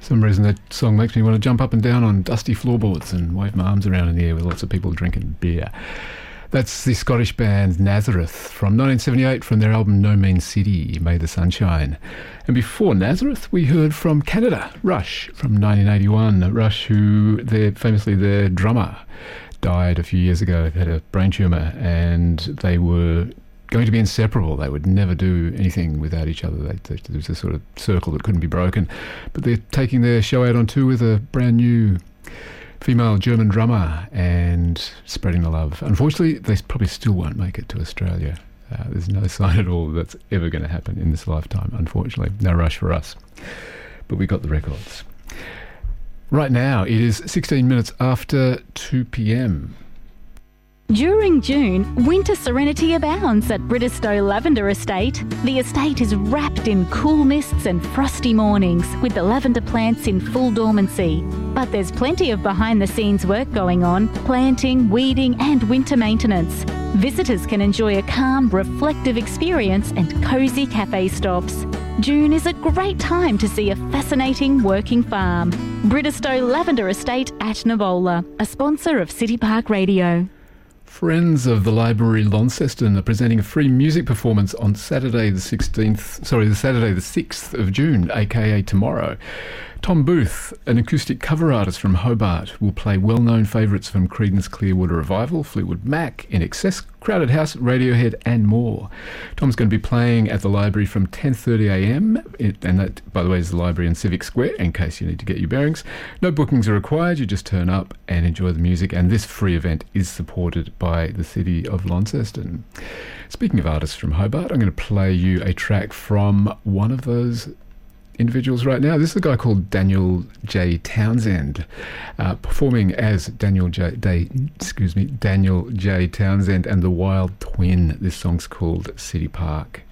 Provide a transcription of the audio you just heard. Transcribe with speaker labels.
Speaker 1: For some reason that song makes me want to jump up and down on dusty floorboards and wave my arms around in the air with lots of people drinking beer. That's the Scottish band Nazareth from 1978 from their album No Mean City, May the Sunshine. And before Nazareth, we heard from Canada, Rush from 1981. Rush, who famously their drummer died a few years ago. They had a brain tumour and they were going to be inseparable. They would never do anything without each other. There was a sort of circle that couldn't be broken. But they're taking their show out on tour with a brand new female German drummer and spreading the love. Unfortunately, they probably still won't make it to Australia. There's no sign at all that's ever going to happen in this lifetime, unfortunately. No Rush for us. But we got the records. Right now, it is 16 minutes after 2 p.m.
Speaker 2: During June, winter serenity abounds at Bridistow Lavender Estate. The estate is wrapped in cool mists and frosty mornings, with the lavender plants in full dormancy. But there's plenty of behind-the-scenes work going on: planting, weeding and winter maintenance. Visitors can enjoy a calm, reflective experience and cosy cafe stops. June is a great time to see a fascinating working farm. Bridistow Lavender Estate at Navola, a sponsor of City Park Radio.
Speaker 1: Friends of the Library Launceston are presenting a free music performance on Saturday the 6th of June, aka tomorrow. Tom Booth, an acoustic cover artist from Hobart, will play well-known favourites from Creedence Clearwater Revival, Fleetwood Mac, INXS, Crowded House, Radiohead and more. Tom's going to be playing at the library from 10:30am, and that, by the way, is the library in Civic Square, in case you need to get your bearings. No bookings are required, you just turn up and enjoy the music, and this free event is supported by the City of Launceston. Speaking of artists from Hobart, I'm going to play you a track from one of those individuals right now. This is a guy called Daniel J. Townsend, performing as Daniel J. Townsend and the Wild Twin. This song's called City Park.